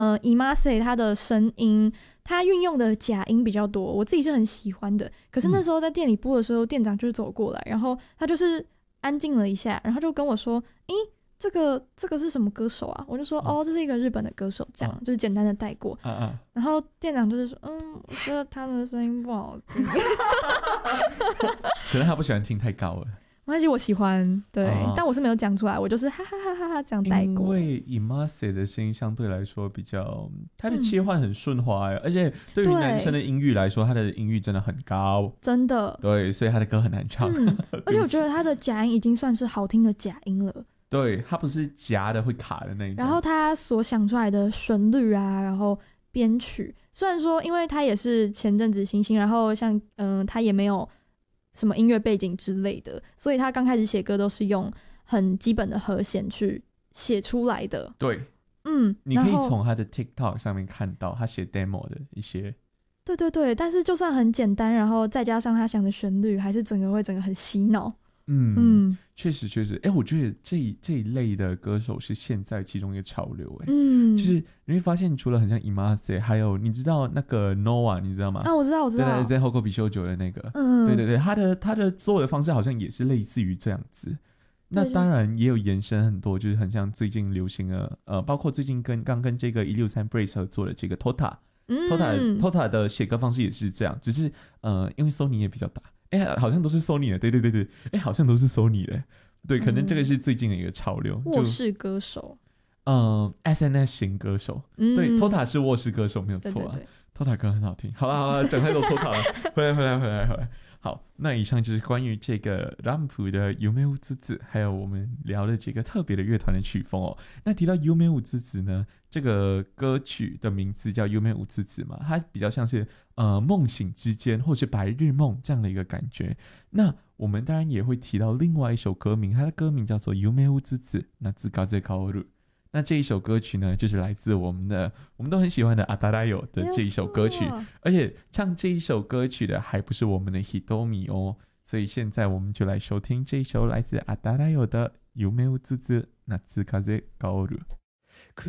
Imase 他的声音，他运用的假音比较多，我自己是很喜欢的。可是那时候在店里播的时候，店长就是走过来，然后他就是安静了一下，然后就跟我说：诶，这个是什么歌手啊？我就说：哦，这是一个日本的歌手，这样就是简单的带过。然后店长就是说：我觉得他的声音不好听。 可能他不喜欢听太高了。 没关系，我喜欢，对，但我是没有讲出来，我就是哈哈哈哈哈这样带过。 因为 Imase 的声音相对来说比较，他的切换很顺滑，而且对于男生的音域来说，他的音域真的很高， 真的。 对，所以他的歌很难唱。 而且我觉得他的假音已经算是好听的假音了。 对，他不是夹的会卡的那一种。 然后他所想出来的旋律啊，然后编曲，虽然说因为他也是前阵子新星，然后像他也没有什么音乐背景之类的，所以他刚开始写歌都是用很基本的和弦去写出来的。 对，你可以从他的 TikTok 上面看到他写 demo 的一些。 对对对，但是就算很简单，然后再加上他想的旋律，还是整个很洗脑。 确实，我觉得这一类的歌手是现在其中一个潮流，就是你会发现，除了很像 Imase， 还有你知道那个 Noah， 你知道吗？ 我知道， 在后口比修酒的那个，对，他的做的方式好像也是类似于这样子。那当然也有延伸很多，就是很像最近流行的，包括最近刚跟这个163 Brace 合作的这个 Tota，Tota 的写歌方式也是这样，只是因为 Sony 也比较大。好像都是 Sony 的，对，好像都是 Sony 的，对，可能这个是最近的一个潮流。 卧室歌手 ，SNS 型歌手，对 ，Tota 是卧室歌手没有错啊， Tota 歌很好听。好啦，讲太多 Tota 了，回来。好，那以上就是关于这个 RAMP 的夢うつつ，还有我们聊的这个特别的乐团的曲风哦。那提到夢うつつ呢，这个歌曲的名字叫夢うつつ嘛，它比较像是梦醒之间或是白日梦这样的一个感觉。那我们当然也会提到另外一首歌名，它的歌名叫做夢うつつ夏風薫る。那这一首歌曲呢，就是来自我们都很喜欢的阿达拉友的这一首歌曲，而且唱这一首歌曲的还不是我们的 Hitomi 哦，所以现在我们就来收听这一首来自阿达拉友的夢うつつ夏風薫る。